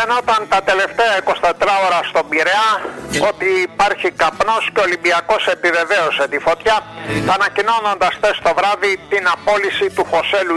φαινόταν τα τελευταία 24 ώρα στον Πειραιά ότι υπάρχει καπνός και ο Ολυμπιακός επιβεβαίωσε τη φωτιά, ανακοινώνοντας χθες το βράδυ την απόλυση του Χωσέ